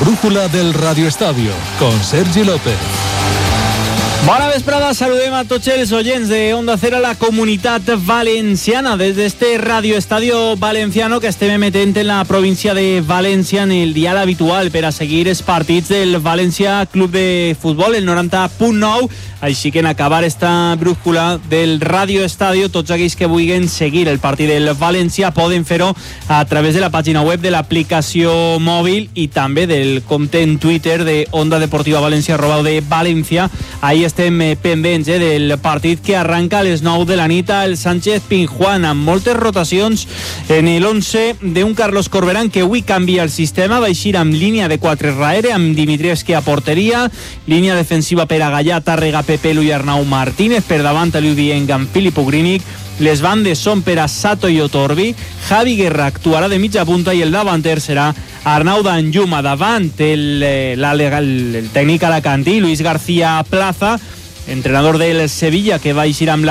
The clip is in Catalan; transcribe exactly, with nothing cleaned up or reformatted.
brújula del Radio Estadio, con Sergi López. Bona vesprada, saludem a tots els oients de Onda Cero a la comunitat valenciana des d'este Radio Estadio Valenciano que estem emetent en la província de València en el dial habitual per a seguir els partits del València Club de Futbol, el noranta punt nou. Així que en acabar esta brújula del Radio Estadio, tots aquells que vulguin seguir el partit del València poden fer-ho a través de la pàgina web de l'aplicació mòbil i també del compte en Twitter de Onda Deportiva València, arroba de València. Ahí estem pendents eh, del partit que arranca a les nou de la nit al Sánchez Pizjuán, amb moltes rotacions en l'once d'un Carlos Corberán que avui canvia el sistema, va eixir amb línia de quatre darrere, amb Dimitrievski a porteria, línia defensiva per a Gallà, Tàrrega, Pepelu i Arnau Martínez, per davant Aliu Dieng amb Filip Ugrínic, les bandes són per a Sato i Otorbi, Javi Guerra actuarà de mitja punta i el davanter serà Arnau Danjuma. Davant el, el, el, el tècnic alacantí, Luis García Plaza, entrenador del Sevilla, que va eixir amb la